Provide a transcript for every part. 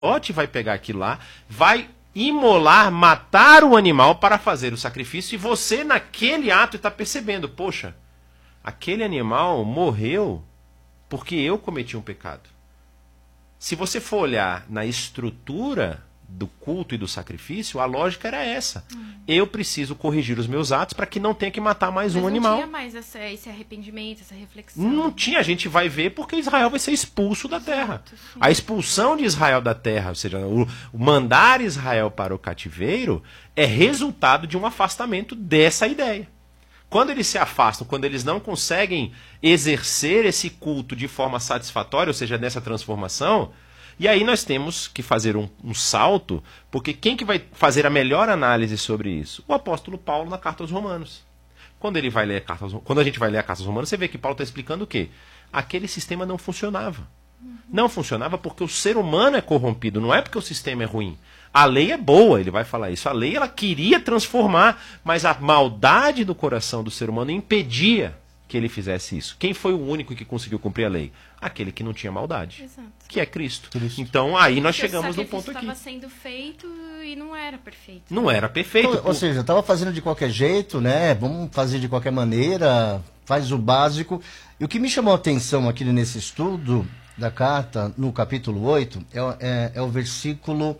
sacerdote vai pegar aquilo lá, vai imolar, matar o animal para fazer o sacrifício, e você naquele ato está percebendo, poxa, aquele animal morreu porque eu cometi um pecado. Se você for olhar na estrutura do culto e do sacrifício, a lógica era essa. Eu preciso corrigir os meus atos para que não tenha que matar mais um animal. Não tinha mais esse arrependimento, essa reflexão. Não tinha, a gente vai ver porque Israel vai ser expulso da terra. Sim. A expulsão de Israel da terra, ou seja, o mandar Israel para o cativeiro, é resultado de um afastamento dessa ideia. Quando eles se afastam, quando eles não conseguem exercer esse culto de forma satisfatória, ou seja, nessa transformação, e aí nós temos que fazer um salto, porque quem que vai fazer a melhor análise sobre isso? O apóstolo Paulo na Carta aos Romanos. Quando a gente vai ler a Carta aos Romanos, você vê que Paulo está explicando o quê? Aquele sistema não funcionava. Não funcionava porque o ser humano é corrompido, não é porque o sistema é ruim. A lei é boa, ele vai falar isso. A lei ela queria transformar, mas a maldade do coração do ser humano impedia que ele fizesse isso. Quem foi o único que conseguiu cumprir a lei? Aquele que não tinha maldade, Exato. que é Cristo. Então aí nós Porque chegamos no ponto aqui. estava sendo feito e não era perfeito. Não era perfeito. Ou seja, estava fazendo de qualquer jeito, né? Vamos fazer de qualquer maneira, faz o básico. E o que me chamou a atenção aqui nesse estudo da carta, no capítulo 8, é o versículo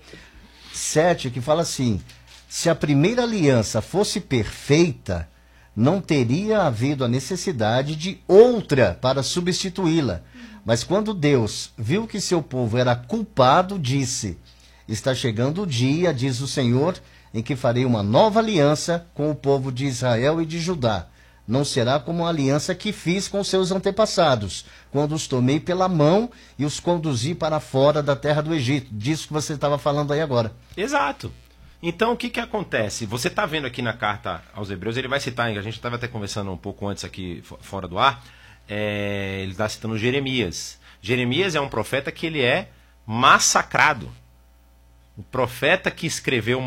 7, que fala assim: se a primeira aliança fosse perfeita, não teria havido a necessidade de outra para substituí-la. Mas quando Deus viu que seu povo era culpado, disse: está chegando o dia, diz o Senhor, em que farei uma nova aliança com o povo de Israel e de Judá. Não será como a aliança que fiz com seus antepassados, quando os tomei pela mão e os conduzi para fora da terra do Egito. Disso que você estava falando aí agora. Exato. Então, o que acontece? Você está vendo aqui na carta aos Hebreus, ele vai citar, a gente estava até conversando um pouco antes aqui, fora do ar, ele está citando Jeremias. Jeremias é um profeta que ele é massacrado. O profeta que escreveu,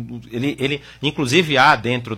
ele inclusive há dentro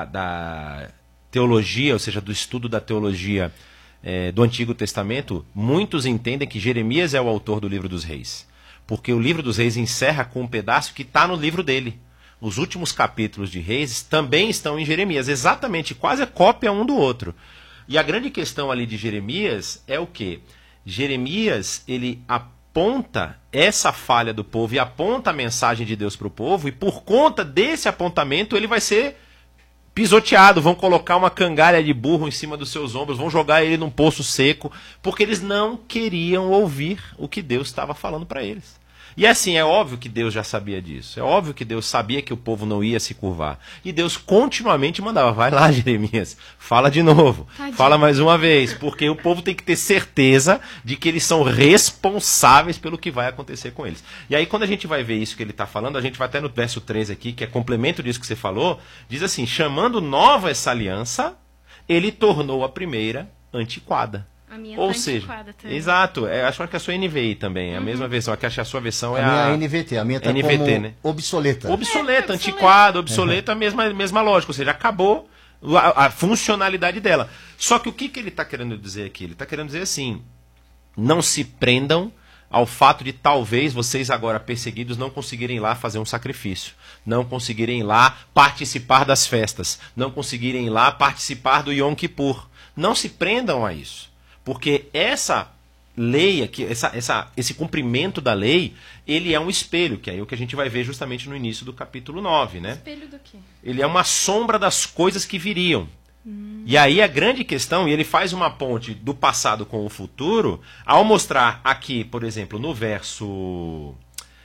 da teologia, ou seja, do estudo da teologia do Antigo Testamento, muitos entendem que Jeremias é o autor do livro dos Reis. Porque o livro dos Reis encerra com um pedaço que está no livro dele. Os últimos capítulos de Reis também estão em Jeremias, exatamente, quase a cópia um do outro. E a grande questão ali de Jeremias é o quê? Jeremias, ele aponta essa falha do povo e aponta a mensagem de Deus para o povo, e por conta desse apontamento ele vai ser pisoteado, vão colocar uma cangalha de burro em cima dos seus ombros, vão jogar ele num poço seco, porque eles não queriam ouvir o que Deus estava falando para eles. E assim, é óbvio que Deus já sabia disso, é óbvio que Deus sabia que o povo não ia se curvar. E Deus continuamente mandava: vai lá, Jeremias, fala de novo, fala mais uma vez, porque o povo tem que ter certeza de que eles são responsáveis pelo que vai acontecer com eles. E aí, quando a gente vai ver isso que ele está falando, a gente vai até no verso 13 aqui, que é complemento disso que você falou, diz assim: chamando nova essa aliança, ele tornou a primeira antiquada. A minha Ou tá seja, antiquada também. Exato, acho que a sua NVI também é a mesma versão, que acho que a sua versão é A minha NVT, a minha está NVT, como né? obsoleta. Obsoleta, antiquado, obsoleto, a mesma lógica, ou seja, acabou a funcionalidade dela. Só que o que ele está querendo dizer aqui? Ele está querendo dizer assim: não se prendam ao fato de talvez vocês agora perseguidos não conseguirem ir lá fazer um sacrifício, não conseguirem ir lá participar das festas, não conseguirem ir lá participar do Yom Kippur. Não se prendam a isso. Porque essa lei aqui, esse cumprimento da lei, ele é um espelho, que é o que a gente vai ver justamente no início do capítulo 9, né? Espelho do quê? Ele é uma sombra das coisas que viriam. E aí a grande questão, e ele faz uma ponte do passado com o futuro, ao mostrar aqui, por exemplo, no verso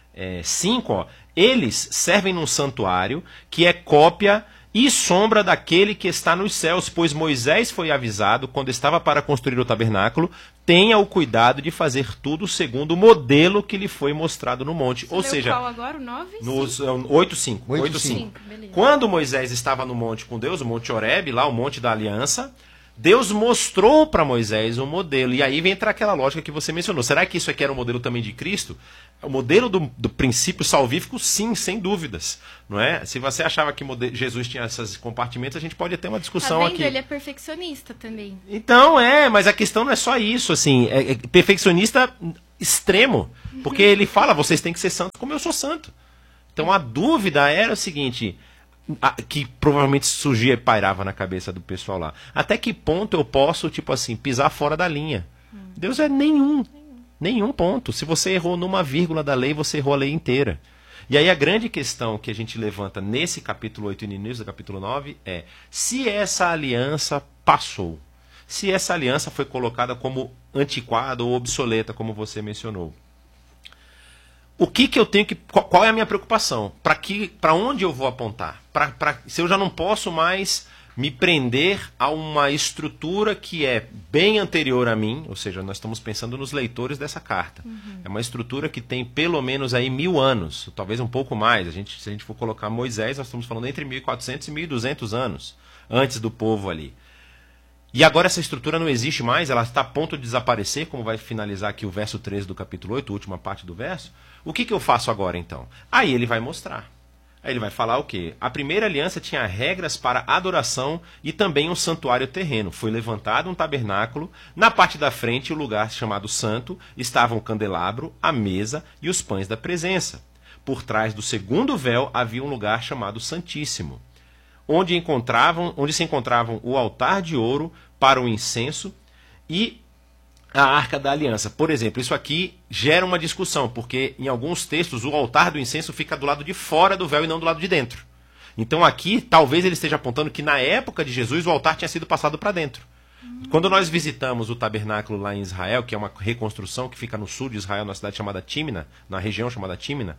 5, ó, eles servem num santuário que é cópia e sombra daquele que está nos céus, pois Moisés foi avisado, quando estava para construir o tabernáculo, tenha o cuidado de fazer tudo segundo o modelo que lhe foi mostrado no monte. Você Ou leu seja, qual agora, o 9? no 8:5. Beleza. Quando Moisés estava no monte com Deus, o Monte Horebe, lá o Monte da Aliança, Deus mostrou para Moisés um modelo. E aí vem entrar aquela lógica que você mencionou. Será que isso aqui era um modelo também de Cristo? O modelo do princípio salvífico, sim, sem dúvidas. Não é? Se você achava que Jesus tinha esses compartimentos, a gente pode ter uma discussão tá vendo? aqui. Ele é perfeccionista também. Então, mas a questão não é só isso, assim, é perfeccionista extremo. Porque ele fala, vocês têm que ser santos como eu sou santo. Então a dúvida era o seguinte, que provavelmente surgia e pairava na cabeça do pessoal lá. Até que ponto eu posso, tipo assim, pisar fora da linha? Deus é nenhum ponto. Se você errou numa vírgula da lei, você errou a lei inteira. E aí a grande questão que a gente levanta nesse capítulo 8 e no início do capítulo 9 é: se essa aliança passou, se essa aliança foi colocada como antiquada ou obsoleta, como você mencionou, o que eu tenho que... Qual é a minha preocupação? Para onde eu vou apontar? Se eu já não posso mais me prender a uma estrutura que é bem anterior a mim, ou seja, nós estamos pensando nos leitores dessa carta. É uma estrutura que tem pelo menos aí 1000 anos, talvez um pouco mais. Se a gente for colocar Moisés, nós estamos falando entre 1400 e 1200 anos antes do povo ali. E agora essa estrutura não existe mais, ela está a ponto de desaparecer, como vai finalizar aqui o verso 13 do capítulo 8, a última parte do verso. O que eu faço agora então? Aí ele vai mostrar. Aí ele vai falar o quê? A primeira aliança tinha regras para adoração e também um santuário terreno. Foi levantado um tabernáculo. Na parte da frente, o lugar chamado santo, estavam o candelabro, a mesa e os pães da presença. Por trás do segundo véu havia um lugar chamado Santíssimo, onde se encontravam o altar de ouro para o incenso e a Arca da Aliança. Por exemplo, isso aqui gera uma discussão, porque em alguns textos o altar do incenso fica do lado de fora do véu e não do lado de dentro. Então aqui, talvez ele esteja apontando que na época de Jesus o altar tinha sido passado para dentro. Quando nós visitamos o tabernáculo lá em Israel, que é uma reconstrução que fica no sul de Israel, na cidade chamada Tímina, na região chamada Tímina,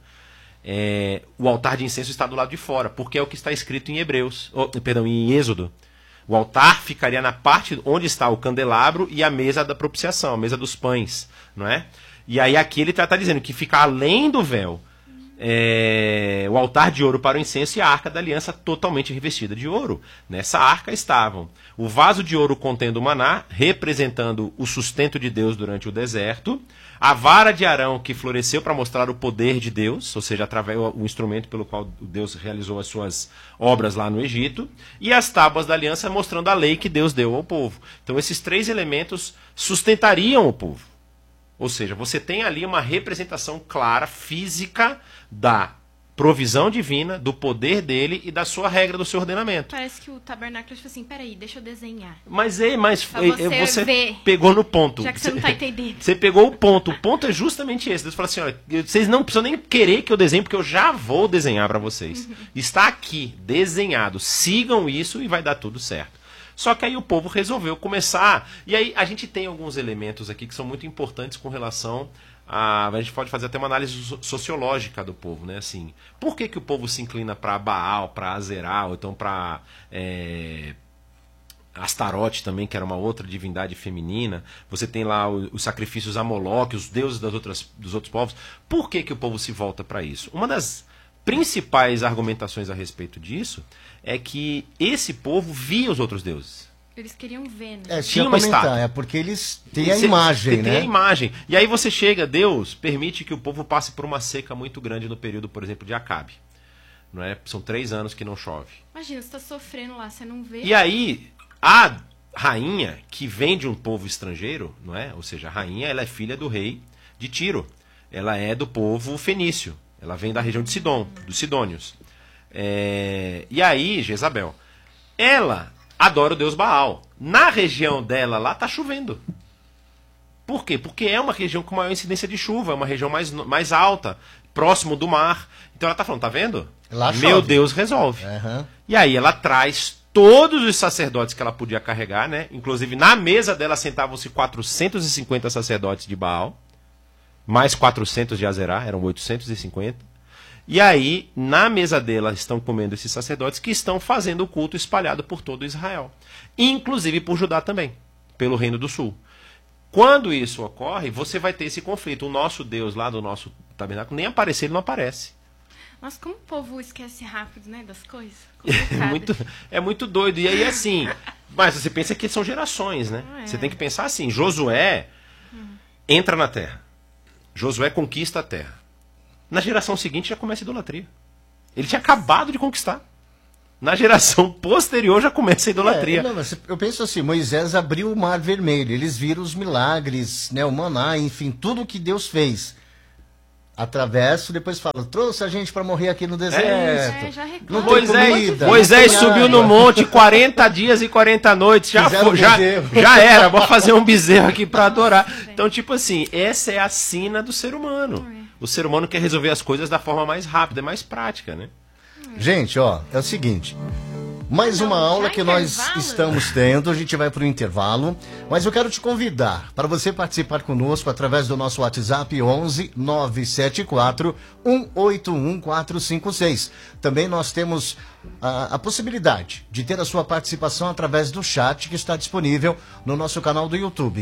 o altar de incenso está do lado de fora, porque é o que está escrito em em Êxodo. O altar ficaria na parte onde está o candelabro e a mesa da propiciação, a mesa dos pães, não é? E aí aqui ele está dizendo que fica além do véu o altar de ouro para o incenso e a arca da aliança totalmente revestida de ouro. Nessa arca estavam o vaso de ouro contendo o maná, representando o sustento de Deus durante o deserto, a vara de Arão que floresceu para mostrar o poder de Deus, ou seja, através do instrumento pelo qual Deus realizou as suas obras lá no Egito, e as tábuas da aliança mostrando a lei que Deus deu ao povo. Então esses 3 elementos sustentariam o povo. Ou seja, você tem ali uma representação clara, física, da provisão divina, do poder dele e da sua regra, do seu ordenamento. Parece que o tabernáculo falou assim, peraí, deixa eu desenhar. Mas você você pegou no ponto. Já que você não está entendendo. Você pegou o ponto. O ponto é justamente esse. Deus fala assim, olha, vocês não precisam nem querer que eu desenhe, porque eu já vou desenhar para vocês. Está aqui, desenhado. Sigam isso e vai dar tudo certo. Só que aí o povo resolveu começar. E aí a gente tem alguns elementos aqui que são muito importantes com relação a gente pode fazer até uma análise sociológica do povo, né? Assim, por que o povo se inclina para Baal, para Azerá, ou então para Astarote também, que era uma outra divindade feminina? Você tem lá os sacrifícios a Moloque, os deuses dos outros povos. Por que o povo se volta para isso? Uma das principais argumentações a respeito disso é que esse povo via os outros deuses. Eles queriam ver, né? Tinha uma estátua. É porque eles têm a imagem, né? Tem a imagem. E aí você chega, Deus permite que o povo passe por uma seca muito grande no período, por exemplo, de Acabe. Não é? São 3 anos que não chove. Imagina, você está sofrendo lá, você não vê. E aí, a rainha, que vem de um povo estrangeiro, não é? Ou seja, a rainha, ela é filha do rei de Tiro. Ela é do povo fenício. Ela vem da região de Sidom, dos Sidônios. E aí, Jezabel, ela adora o deus Baal. Na região dela lá tá chovendo. Por quê? Porque é uma região com maior incidência de chuva, é uma região mais alta, próximo do mar. Então ela tá falando, tá vendo? Lá Meu chove. Deus resolve. Uhum. E aí ela traz todos os sacerdotes que ela podia carregar, né? Inclusive na mesa dela sentavam-se 450 sacerdotes de Baal, mais 400 de Azerá, eram 850. E aí, na mesa dela, estão comendo esses sacerdotes que estão fazendo o culto espalhado por todo Israel. Inclusive por Judá também, pelo Reino do Sul. Quando isso ocorre, você vai ter esse conflito. O nosso Deus lá do nosso tabernáculo, nem aparecer, ele não aparece. Mas como o povo esquece rápido, né, das coisas? É muito doido. E aí, assim, Mas você pensa que são gerações, né? Você tem que pensar assim, Josué entra na terra. Josué conquista a terra. Na geração seguinte já começa a idolatria. Ele tinha acabado de conquistar. Na geração posterior já começa a idolatria. Eu penso assim, Moisés abriu o mar vermelho, eles viram os milagres, né, o maná, enfim, tudo que Deus fez. Atravesso, depois fala, trouxe a gente para morrer aqui no deserto. Já Não reclama. tem comida, Moisés não tem subiu água. no monte 40 dias e 40 noites. Já era, vou fazer um bezerro aqui para adorar. Então, tipo assim, essa é a sina do ser humano. O ser humano quer resolver as coisas da forma mais rápida, mais prática, né? Gente, ó, é o seguinte. Mais uma aula que nós estamos tendo, a gente vai para o intervalo, mas eu quero te convidar para você participar conosco através do nosso WhatsApp 11 974 181 456. Também nós temos a possibilidade de ter a sua participação através do chat que está disponível no nosso canal do YouTube,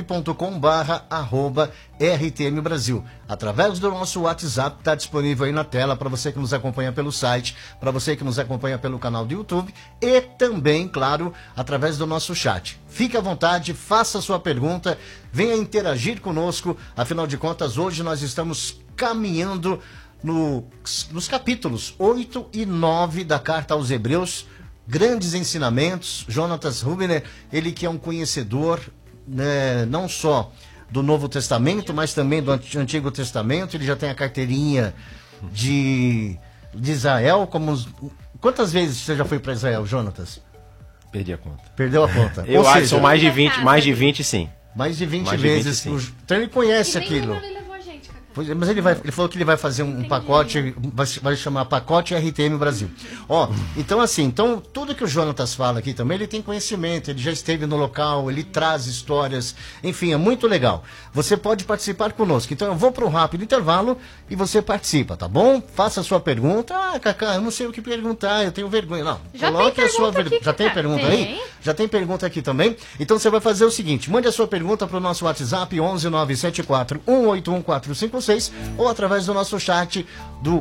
youtube.com/RTM Brasil. Através do nosso WhatsApp está disponível aí na tela para você que nos acompanha pelo site, para você que nos acompanha pelo canal do YouTube e também, claro, através do nosso chat. Fique à vontade, faça a sua pergunta, venha interagir conosco, afinal de contas hoje nós estamos caminhando nos capítulos 8 e 9 da Carta aos Hebreus, grandes ensinamentos. Jonatas Rubiner, ele que é um conhecedor, né, não só do Novo Testamento, mas também do Antigo Testamento. Ele já tem a carteirinha de Israel. Quantas vezes você já foi para Israel, Jonatas? Perdi a conta. Perdeu a conta. Eu acho que são mais de 20 sim. Mais de 20 Mais de 20, vezes. sim. Então ele conhece aquilo. Ele levou a gente, Cacá. Mas ele falou que ele vai fazer um pacote, vai chamar Pacote RTM Brasil. Ó, então assim, tudo que o Jonatas fala aqui também, ele tem conhecimento, ele já esteve no local, ele traz histórias, enfim, é muito legal. Você pode participar conosco. Então eu vou para um rápido intervalo e você participa, tá bom? Faça a sua pergunta. Ah, Cacá, eu não sei o que perguntar, eu tenho vergonha. Não, Já coloque tem a sua pergunta aqui, Já tem Cacá? pergunta Tem. aí? Já tem pergunta aqui também. Então você vai fazer o seguinte, mande a sua pergunta para o nosso WhatsApp 11 974 181 456 ou através do nosso chat do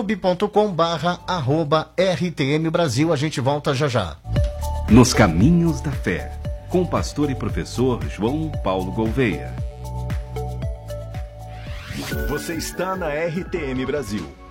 youtube.com/RTM Brasil. A gente volta já já. Nos Caminhos da Fé, com o pastor e professor João Paulo Gouveia. Você está na RTM Brasil.